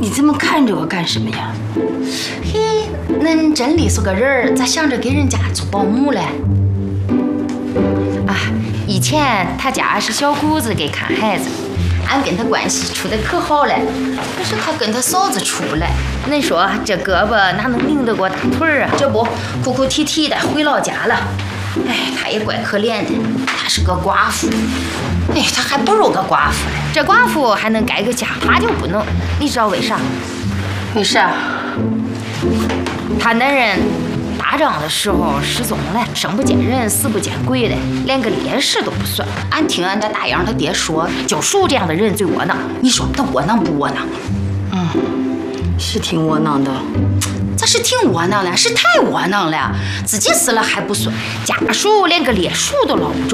你这么看着我干什么呀？ 嘿，恁真的是个人儿，咋想着给人家做保姆嘞？啊，以前他家是小姑子给看孩子，俺跟他关系处得可好嘞。可是他跟他嫂子处嘞，恁说这胳膊哪能拧得过大腿儿啊？这不哭哭啼啼的回老家了。哎，他也怪可怜的，他是个寡妇。哎，他还不如个寡妇嘞。这寡妇还能改个家，他就不能。你知道为啥？ 为啥？ 他男人打仗的时候失踪了，生不见人，死不见鬼的，连个烈士都不算。俺听俺家大洋他爹说，就属这样的人最窝囊。你说他窝囊不窝囊？ 是挺窝囊的。 咋是挺窝囊的？是太窝囊了，自己死了还不算，家属连个烈属都捞不着。